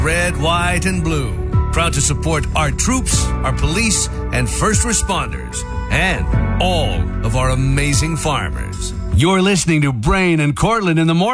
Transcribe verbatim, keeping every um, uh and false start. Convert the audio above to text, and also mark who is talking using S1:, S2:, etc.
S1: Red, white, and blue. Proud to support our troops, our police, and first responders, and all of our amazing farmers. You're listening to Brain and Cortland in the morning.